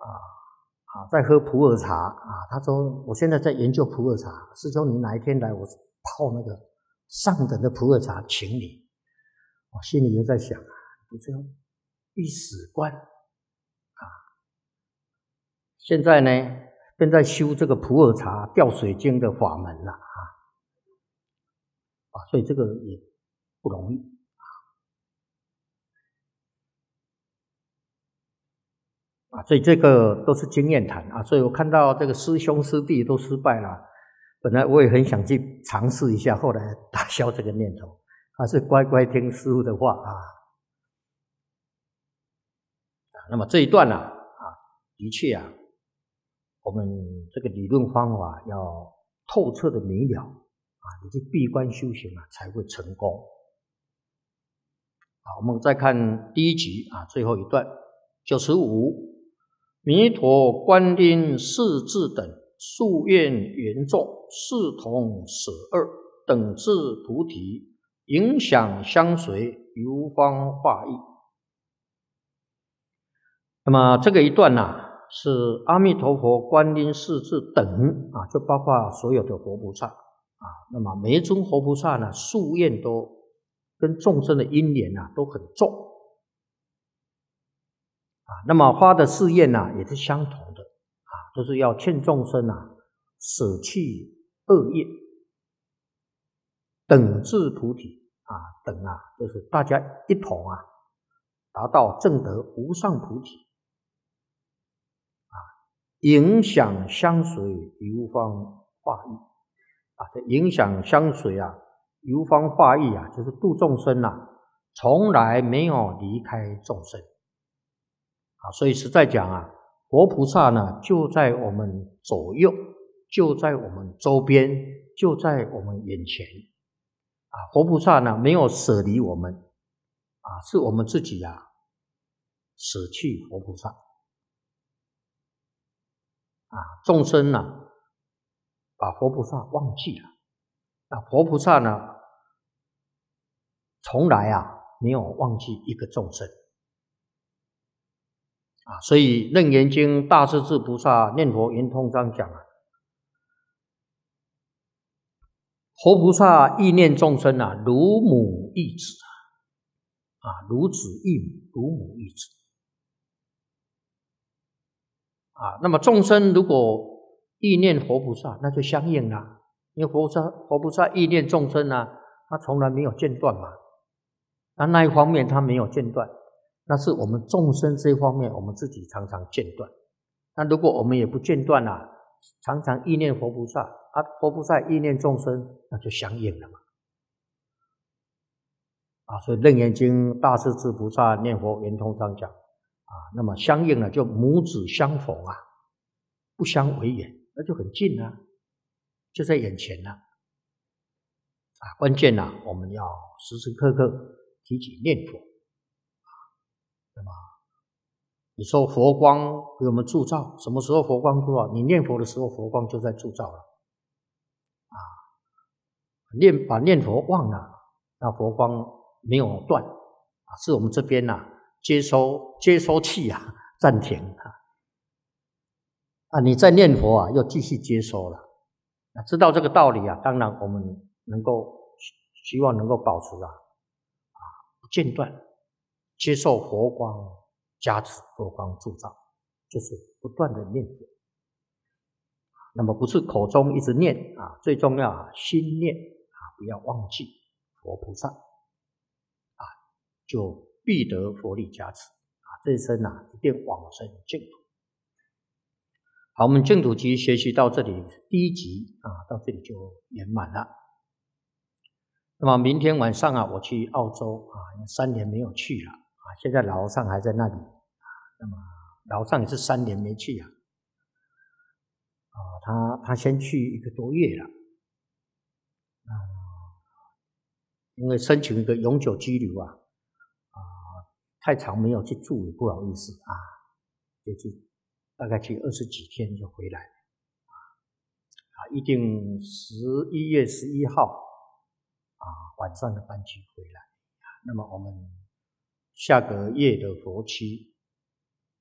在喝普洱茶啊。他说我现在在研究普洱茶，师兄你哪一天来，我泡那个上等的普洱茶请你。我心里又在想不是一死观啊。现在呢，正在修这个普洱茶吊水晶的法门了所以这个也不容易所以这个都是经验谈所以我看到这个师兄师弟都失败了，本来我也很想去尝试一下，后来打消这个念头，还是乖乖听师父的话那么这一段的确我们这个理论方法要透彻的明了你去闭关修行才会成功。我们再看第一集最后一段95。弥陀观音世智等，夙愿缘众，视同舍二，等至菩提，影响相随，游方化义。那么这个一段是阿弥陀佛、观音、世智等就包括所有的活菩萨那么每一尊活菩萨夙愿都跟众生的因缘都很重那么发的誓愿也是相同的都是要劝众生舍弃恶业，等至菩提等就是大家一同达到证得无上菩提影响相随，游方化义这影响相随游方化义就是度众生从来没有离开众生所以实在讲活菩萨就在我们左右，就在我们周边，就在我们眼前活菩萨没有舍离我们是我们自己舍弃活菩萨众生把活菩萨忘记了活菩萨从来没有忘记一个众生所以《楞严经》大势至菩萨念佛圆通章讲活菩萨意念众生如母忆子如子忆母，如母忆子那么众生如果意念活菩萨，那就相应了，因为活菩萨意念众生他从来没有间断嘛那一方面他没有间断，那是我们众生这一方面我们自己常常间断。那如果我们也不间断常常意念活菩萨活菩萨意念众生，那就相应了嘛所以《楞严经》大势至菩萨念佛圆通章讲那么相应了就母子相逢不相为远，那就很近就在眼前关键我们要时时刻刻提起念佛那么你说佛光给我们铸造，什么时候佛光铸造？你念佛的时候佛光就在铸造了把念佛忘了，那佛光没有断是我们这边接收器暂停你在念佛又继续接收了知道这个道理当然我们希望能够保持不间断接受佛光加持，佛光铸造，就是不断的念佛那么不是口中一直念最重要心念不要忘记佛菩萨就必得佛力加持这一生一定往生净土。好，我们净土集学习到这里第一集到这里就圆满了。那么明天晚上我去澳洲3年没有去了现在老和尚还在那里那么老和尚也是3年没去他先去1个多月了因为申请一个永久居留太长没有去住也不好意思就去大概去20几天就回来一定11月11号晚上的班机回来那么我们下个月的佛期